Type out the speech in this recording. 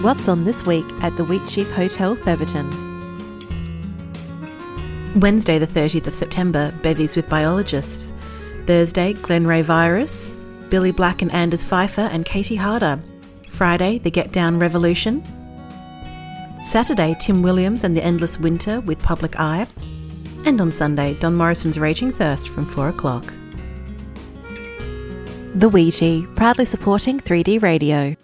What's on this week at the Wheatsheaf Hotel, Featherton? Wednesday the 30th of September, bevies with biologists. Thursday, Glenray Virus, Billy Black and Anders Pfeiffer and Katie Harder. Friday, the Get Down Revolution. Saturday, Tim Williams and the Endless Winter with Public Eye. And on Sunday, Don Morrison's Raging Thirst from 4 o'clock. The Wheatie, proudly supporting 3D Radio.